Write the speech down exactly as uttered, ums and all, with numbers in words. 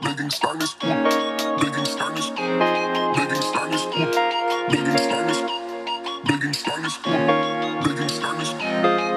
Regenstein ist gut, Regenstein ist gut, Regenstein ist gut, Regenstein ist, Regenstein ist gut, Regenstein ist gut.